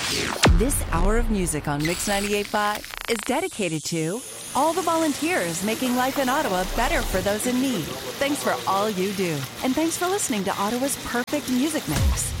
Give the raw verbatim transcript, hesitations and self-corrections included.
This hour of music on Mix ninety-eight point five is dedicated to all the volunteers making life in Ottawa better for those in need. Thanks for all you do. And thanks for listening to Ottawa's Perfect Music Mix.